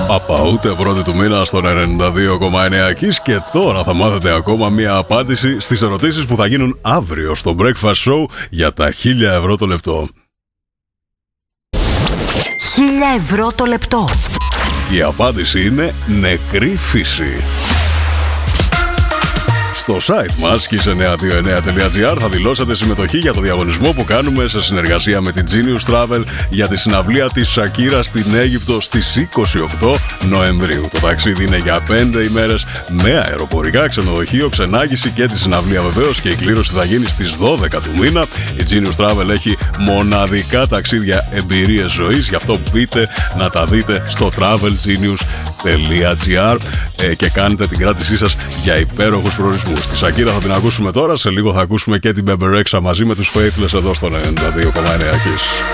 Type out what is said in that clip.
Απα ούτε πρώτη του μήνα στον 92,9 Kiss. Και τώρα θα μάθετε ακόμα μία απάντηση στις ερωτήσεις που θα γίνουν αύριο στο Breakfast Show για τα 1000 ευρώ το λεπτό. 1000 ευρώ το λεπτό. Η απάντηση είναι νεκρή φύση. Στο site μας kiss929.gr θα δηλώσετε συμμετοχή για το διαγωνισμό που κάνουμε σε συνεργασία με την Genius Travel για τη συναυλία της Σακύρα στην Αίγυπτο στις 28 Νοεμβρίου. Το ταξίδι είναι για 5 ημέρες με αεροπορικά, ξενοδοχείο, ξενάγηση και τη συναυλία βεβαίως, και η κλήρωση θα γίνει στις 12 του μήνα. Η Genius Travel έχει μοναδικά ταξίδια, εμπειρίες ζωής, γι' αυτό μπείτε να τα δείτε στο travelgenius.gr και κάνετε την κράτησή σας για υπέροχους προορισμούς. Στη Σακύρα θα την ακούσουμε τώρα, σε λίγο θα ακούσουμε και την Bebe Rexha μαζί με τους Faithless εδώ στο 92,9 Kiss.